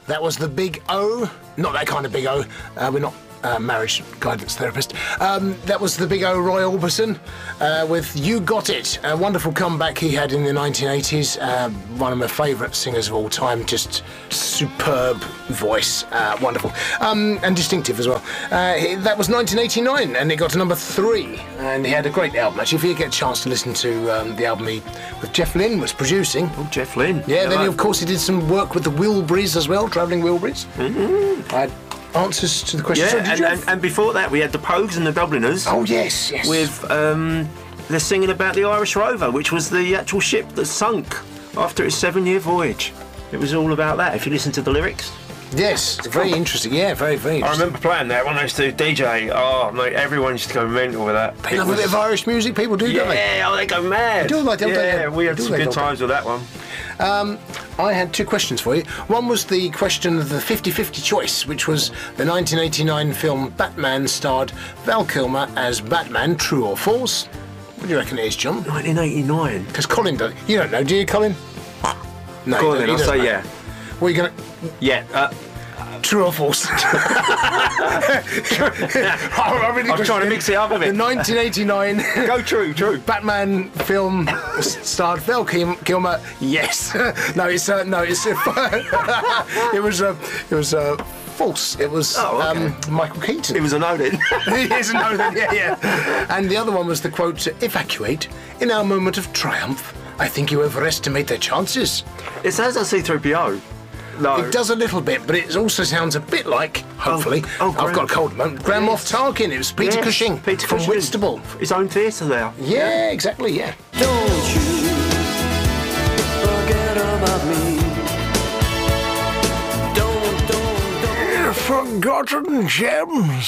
That was the Big O. Not that kind of Big O. We're not marriage guidance therapist. That was the Big O, Roy Orbison, with You Got It. A wonderful comeback he had in the 1980s. One of my favourite singers of all time. Just superb voice. Wonderful. And distinctive as well. That was 1989, and it got to number 3. And he had a great album, actually. If you get a chance to listen to the album with Jeff Lynne was producing. Oh, Jeff Lynne. Yeah, then of course he did some work with the Wilburys as well, Travelling Wilburys. Mm-hmm. I had answers to the questions. Yeah, and before that we had the Pogues and the Dubliners. Oh, yes. With they're singing about the Irish Rover, which was the actual ship that sunk after its 7-year voyage. It was all about that, if you listen to the lyrics. Yes, very interesting. Yeah, very, very interesting. I remember playing that when I used to DJ. Oh, mate, everyone used to go mental with that. They love a bit of Irish music, people do, don't they? Yeah, oh, they go mad. They do, like, we had some good times with that one. I had 2 questions for you. One was the question of the 50-50 choice, which was the 1989 film Batman starred Val Kilmer as Batman, true or false? What do you reckon it is, John? 1989. Because Colin does. You don't know, do you, Colin? No. Go on then, I'll say know. yeah. What are you going to... Yeah. True or false? I'm trying to mix it up a bit. The 1989 Go true. Batman film starred Val Kilmer. Yes. It was false. It was Michael Keaton. It was a no then. It is a no then. Yeah. And the other one was the quote: "Evacuate in our moment of triumph. I think you overestimate their chances." It sounds like C-3PO. No. It does a little bit, but it also sounds a bit like, hopefully, I've got a cold moment, Grand Moff Tarkin. It was Peter Cushing from Whitstable. His own theatre there. Yeah, exactly, yeah. Don't you forget about me. Don't. Forgotten gems.